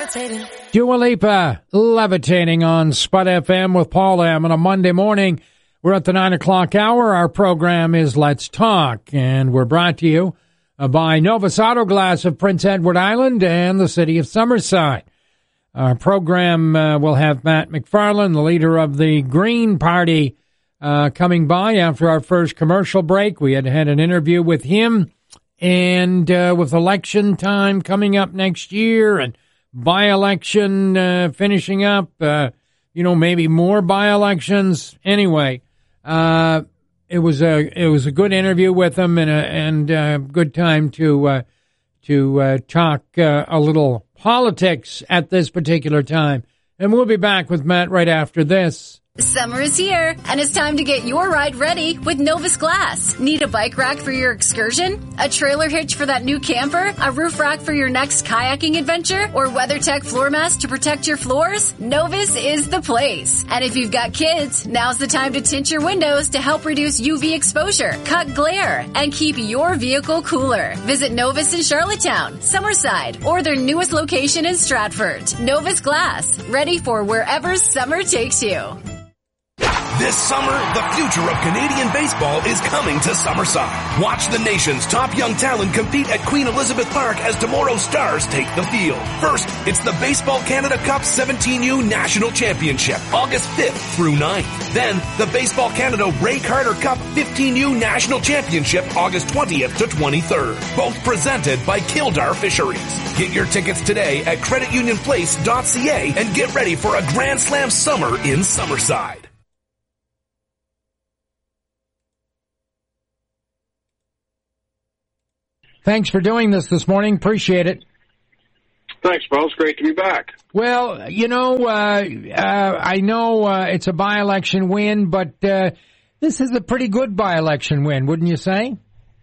Dua Lipa, Levitating on Spud FM with Paul M. On a Monday morning, we're at the 9 o'clock hour. Our program is Let's Talk, and we're brought to you by Novus Auto Glass of Prince Edward Island and the city of Summerside. Our program will have Matt McFarland, the leader of the Green Party, coming by after our first commercial break. We had an interview with him, and with election time coming up next year and by-election finishing up, maybe more by-elections. Anyway, it was a good interview with him and a good time to talk a little politics at this particular time. And we'll be back with Matt right after this. Summer is here, and it's time to get your ride ready with Novus Glass. Need a bike rack for your excursion? A trailer hitch for that new camper? A roof rack for your next kayaking adventure? Or WeatherTech floor mats to protect your floors? Novus is the place. And if you've got kids, now's the time to tint your windows to help reduce UV exposure, cut glare, and keep your vehicle cooler. Visit Novus in Charlottetown, Summerside, or their newest location in Stratford. Novus Glass, ready for wherever summer takes you. This summer, the future of Canadian baseball is coming to Summerside. Watch the nation's top young talent compete at Queen Elizabeth Park as tomorrow's stars take the field. First, it's the Baseball Canada Cup 17U National Championship, August 5th through 9th. Then, the Baseball Canada Ray Carter Cup 15U National Championship, August 20th to 23rd. Both presented by Kildare Fisheries. Get your tickets today at creditunionplace.ca and get ready for a Grand Slam summer in Summerside. Thanks for doing this morning. Appreciate it. Thanks, Paul. It's great to be back. Well, I know it's a by-election win, but this is a pretty good by-election win, wouldn't you say?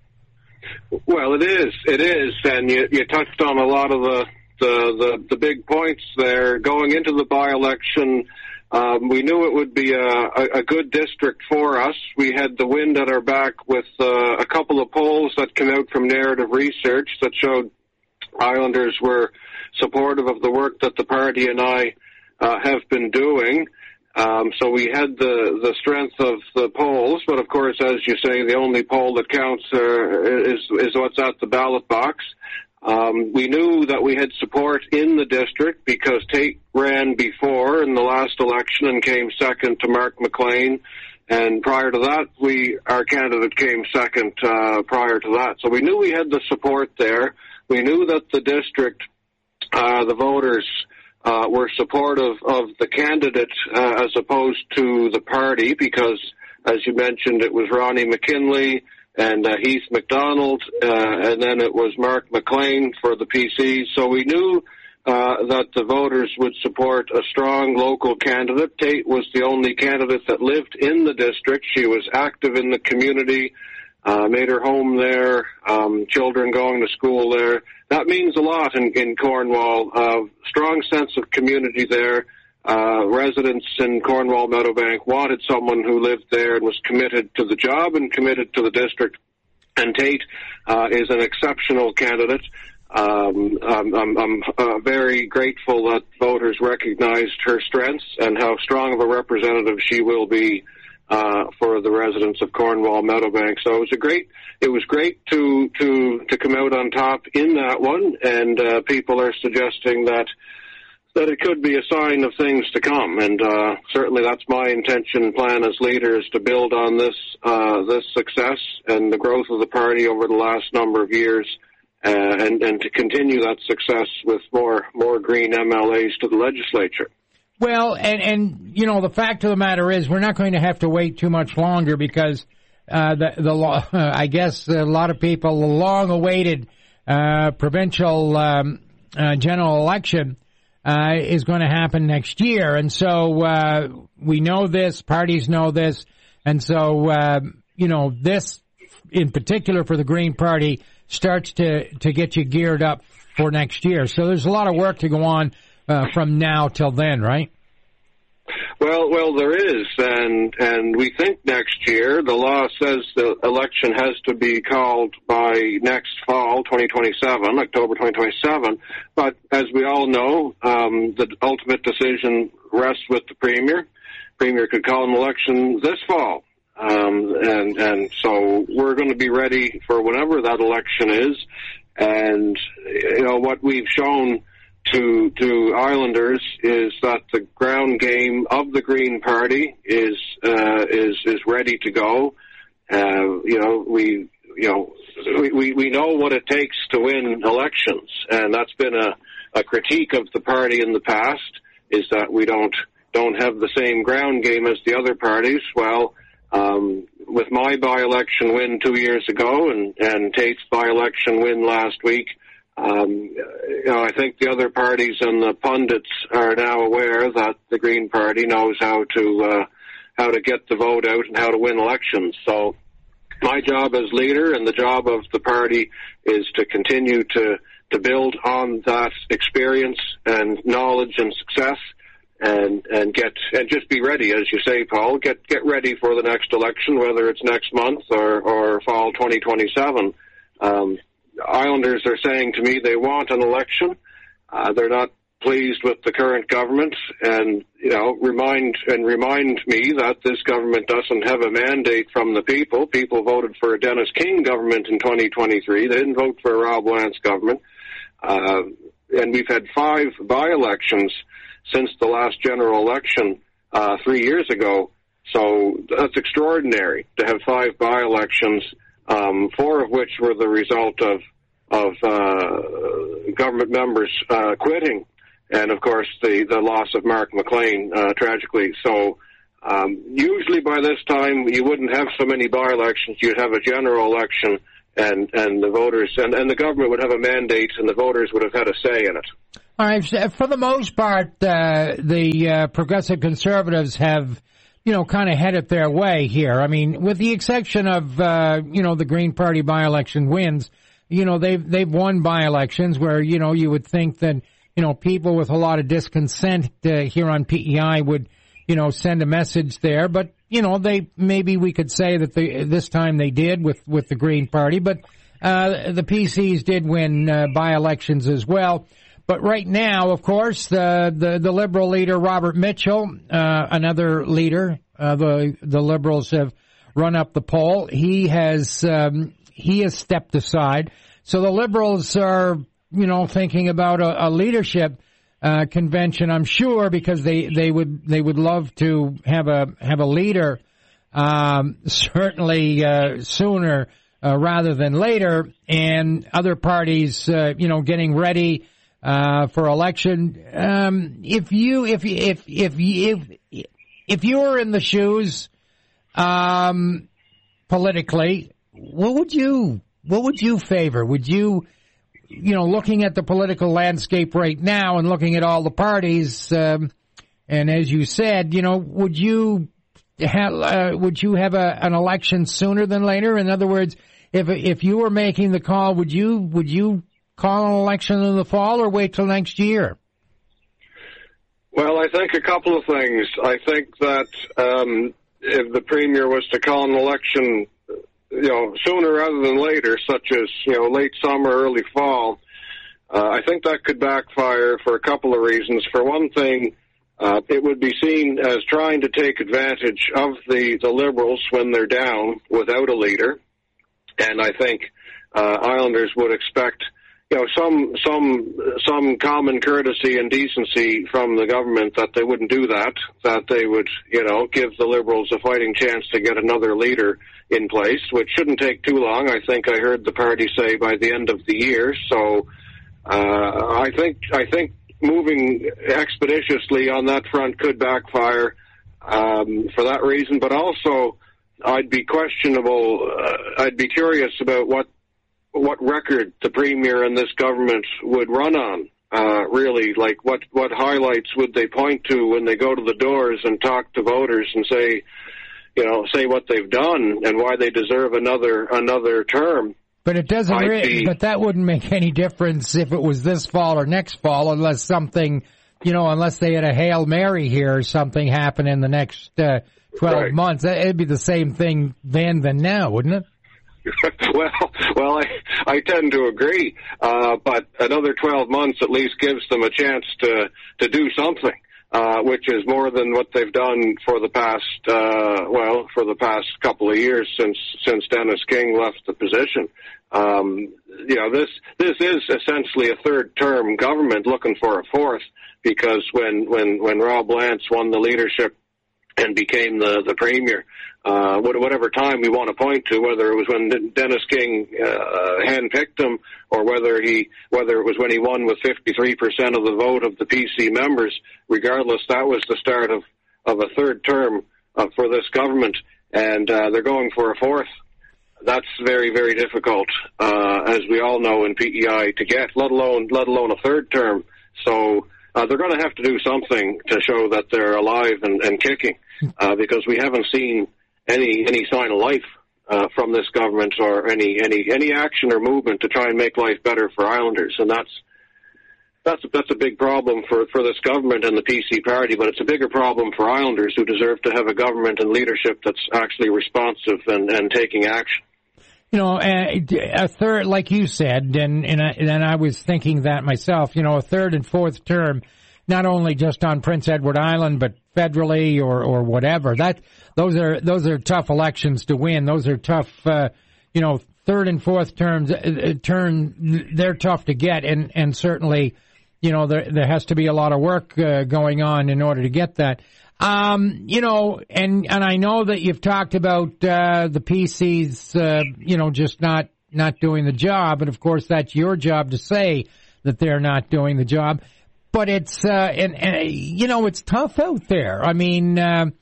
Well, it is. It is, and you touched on a lot of the big points there. Going into the by-election, we knew it would be a good district for us. We had the wind at our back with a couple of polls that came out from Narrative Research that showed Islanders were supportive of the work that the party and I have been doing. So we had the strength of the polls, but of course, as you say, the only poll that counts is what's at the ballot box. We knew that we had support in the district because Tate ran before in the last election and came second to Mark McLean. And prior to that, our candidate came second prior to that. So we knew we had the support there. We knew that the district, the voters, were supportive of the candidate as opposed to the party because, as you mentioned, it was Ronnie McKinley and Heath MacDonald, and then it was Mark McLean for the PC. So we knew that the voters would support a strong local candidate. Tate was the only candidate that lived in the district. She was active in the community, made her home there, children going to school there. That means a lot in Cornwall. Strong sense of community there. Residents in Cornwall Meadowbank wanted someone who lived there and was committed to the job and committed to the district. And Tate is an exceptional candidate. I'm very grateful that voters recognized her strengths and how strong of a representative she will be for the residents of Cornwall Meadowbank. So it was great to come out on top in that one, and people are suggesting that it could be a sign of things to come, and certainly that's my intention and plan as leader is to build on this success and the growth of the party over the last number of years, and to continue that success with more Green MLAs to the legislature. Well, and the fact of the matter is we're not going to have to wait too much longer because I guess a lot of people, the long-awaited provincial general election is going to happen next year. And so we know this, parties know this, and so, this in particular for the Green Party starts to get you geared up for next year. So there's a lot of work to go on from now till then, right? Well, there is, and we think next year. The law says the election has to be called by next fall, 2027, October 2027. But as we all know, the ultimate decision rests with the Premier. Premier could call an election this fall. And so we're going to be ready for whenever that election is. And, what we've shown to Islanders is that the ground game of the Green Party is ready to go. We know what it takes to win elections, and that's been a critique of the party in the past, is that we don't have the same ground game as the other parties. Well, with my by-election win 2 years ago and Tate's by-election win last week, I think the other parties and the pundits are now aware that the Green Party knows how to get the vote out and how to win elections. So my job as leader and the job of the party is to continue to build on that experience and knowledge and success and just be ready, as you say, Paul. Get ready for the next election, whether it's next month or fall 2027. Islanders are saying to me they want an election. They're not pleased with the current government, and remind me that this government doesn't have a mandate from the people. People voted for a Dennis King government in 2023. They didn't vote for a Rob Lance government. And we've had 5 by-elections since the last general election 3 years ago. So that's extraordinary to have 5 by-elections, 4 of which were the result of government members quitting, and of course the loss of Mark McLean tragically. So usually by this time you wouldn't have so many by-elections. You'd have a general election, and the voters and the government would have a mandate, and the voters would have had a say in it. All right. For the most part, the Progressive Conservatives have, kind of headed their way here. I mean, with the exception of, the Green Party by-election wins, they've won by-elections where, you would think that, people with a lot of discontent here on PEI would, send a message there. But, maybe we could say that this time they did with the Green Party. But the PCs did win by-elections as well. But right now, of course, the Liberal leader, Robert Mitchell, another leader, the Liberals have run up the poll. He has stepped aside. So the Liberals are, thinking about a leadership convention, I'm sure, because they would love to have a leader, certainly sooner rather than later, and other parties, getting ready for election. If you were in the shoes, politically, what would you favor? Would you, looking at the political landscape right now and looking at all the parties, and as you said, would you have an election sooner than later? In other words, if you were making the call, would you call an election in the fall or wait till next year? Well, I think a couple of things. I think that if the Premier was to call an election, sooner rather than later, such as, late summer, early fall, I think that could backfire for a couple of reasons. For one thing, it would be seen as trying to take advantage of the Liberals when they're down without a leader. And I think Islanders would expect some common courtesy and decency from the government, that they wouldn't do that they would, give the Liberals a fighting chance to get another leader in place, which shouldn't take too long. I think I heard the party say by the end of the year. So I think moving expeditiously on that front could backfire for that reason. But also, I'd be curious about what record the Premier and this government would run on, really. Like, what highlights would they point to when they go to the doors and talk to voters and say what they've done and why they deserve another term? But it doesn't. But that wouldn't make any difference if it was this fall or next fall, unless something unless they had a Hail Mary here or something happen in the next 12 months, it'd be the same thing then than now, wouldn't it? Well, I tend to agree, but another 12 months at least gives them a chance to do something, which is more than what they've done for the past couple of years since Dennis King left the position. This is essentially a third-term government looking for a fourth, because when Rob Lance won the leadership and became the premier, whatever time we want to point to, whether it was when Dennis King handpicked him, or whether it was when he won with 53% of the vote of the PC members, regardless, that was the start of a third term for this government, and they're going for a fourth. That's very, very difficult, as we all know, in PEI to get, let alone a third term. So they're going to have to do something to show that they're alive and kicking, because we haven't seen any sign of life from this government, or any action or movement to try and make life better for Islanders, and that's a big problem for this government and the PC party, but it's a bigger problem for Islanders, who deserve to have a government and leadership that's actually responsive and taking action. A third, like you said, and I was thinking that myself, a third and fourth term, not only just on Prince Edward Island, but federally or whatever. Those are tough elections to win. Those are tough, third and fourth terms, they're tough to get, and certainly, there has to be a lot of work going on in order to get that. And I know that you've talked about the PCs, just not doing the job, and of course that's your job to say that they're not doing the job. But it's it's tough out there. I mean,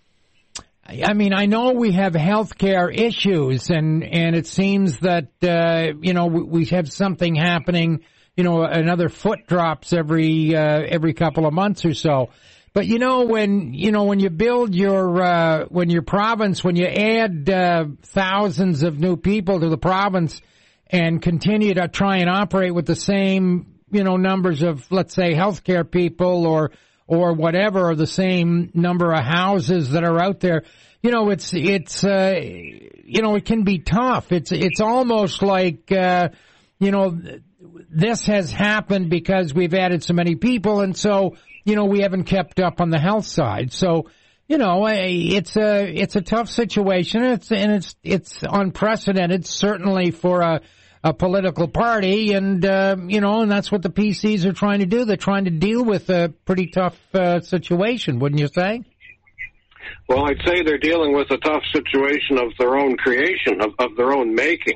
I know we have healthcare issues, and it seems that we have something happening. Another foot drops every couple of months or so. But when you build your province, when you add thousands of new people to the province and continue to try and operate with the same numbers of, let's say, healthcare people or whatever, or the same number of houses that are out there, it can be tough. It's almost like this has happened because we've added so many people, and so we haven't kept up on the health side. So it's a tough situation. It's unprecedented, certainly for a political party, and and that's what the PCs are trying to do. They're trying to deal with a pretty tough situation, wouldn't you say? Well, I'd say they're dealing with a tough situation of their own creation, of their own making.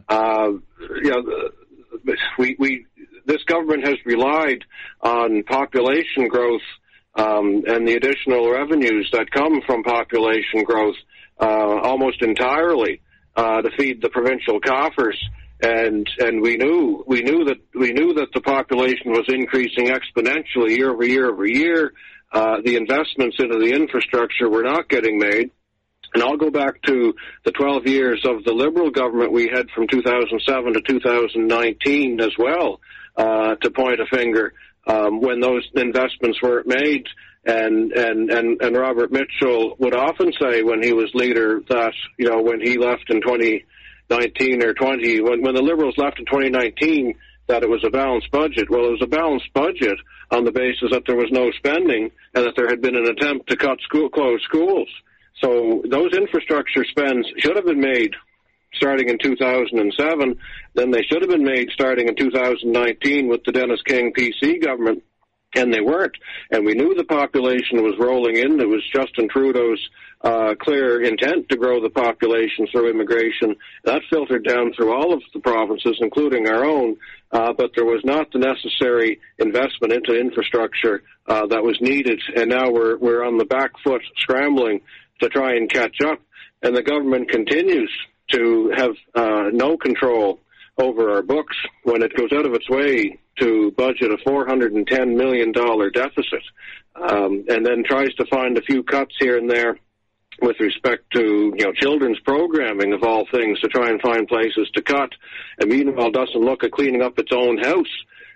This government has relied on population growth and the additional revenues that come from population growth almost entirely to feed the provincial coffers. And we knew that the population was increasing exponentially year over year. The investments into the infrastructure were not getting made. And I'll go back to the 12 years of the Liberal government we had from 2007 to 2019 as well, to point a finger when those investments weren't made. And Robert Mitchell would often say when he was leader that, when he left in 2019 or 20, when the Liberals left in 2019, that it was a balanced budget. Well, it was a balanced budget on the basis that there was no spending and that there had been an attempt to close schools. So those infrastructure spends should have been made starting in 2007. Then they should have been made starting in 2019 with the Dennis King PC government, and they weren't. And we knew the population was rolling in. It was Justin Trudeau's clear intent to grow the population through immigration. That filtered down through all of the provinces, including our own, but there was not the necessary investment into infrastructure that was needed. And now we're on the back foot scrambling to try and catch up, and the government continues to have no control over our books when it goes out of its way to budget a $410 million deficit, and then tries to find a few cuts here and there with respect to children's programming, of all things, to try and find places to cut, and meanwhile doesn't look at cleaning up its own house.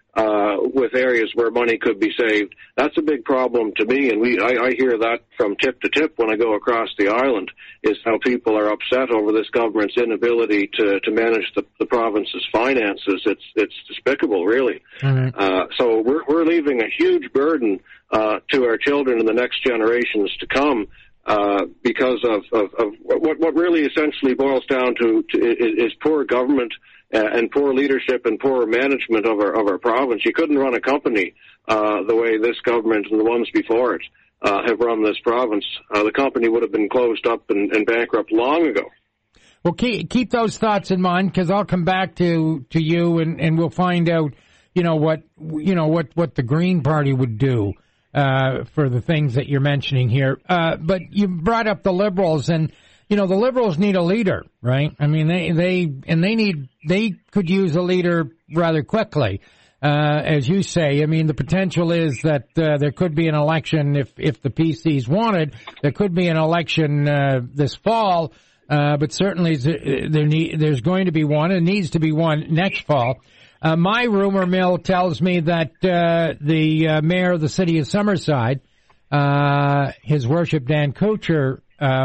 with areas where money could be saved. That's a big problem to me, and I hear that from tip to tip when I go across the island, is how people are upset over this government's inability to manage the province's finances. It's despicable, really. Mm-hmm. So we're leaving a huge burden to our children and the next generations to come, because of what really essentially boils down to is poor government and poor leadership and poor management of our province. You couldn't run a company the way this government and the ones before it have run this province. The company would have been closed up and bankrupt long ago. Well, keep those thoughts in mind, because I'll come back to you and we'll find out, what the Green Party would do for the things that you're mentioning here. But you brought up the Liberals, and the Liberals need a leader, right? I mean, they could use a leader rather quickly, as you say. I mean, the potential is that there could be an election if the PCs wanted. There could be an election this fall, but certainly there's going to be one. It needs to be one next fall. My rumor mill tells me that the mayor of the city of Summerside, His Worship Dan Kuchar,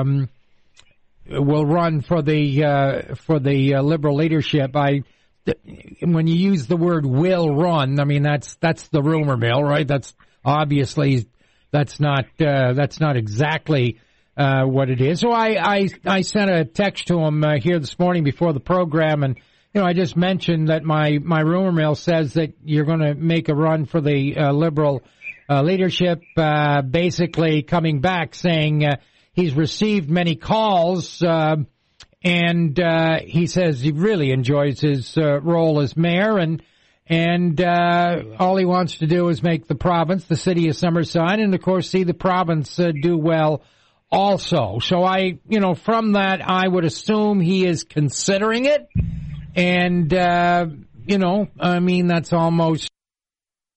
will run for the Liberal leadership. When you use the word "will run," I mean that's the rumor mill, right? That's obviously that's not exactly what it is. So I sent a text to him here this morning before the program, and I just mentioned that my rumor mill says that you're going to make a run for the Liberal leadership, basically coming back saying he's received many calls, and he says he really enjoys his role as mayor, and all he wants to do is make the province, the city of Summerside, and of course see the province do well also. So from that, I would assume he is considering it, and I mean that's almost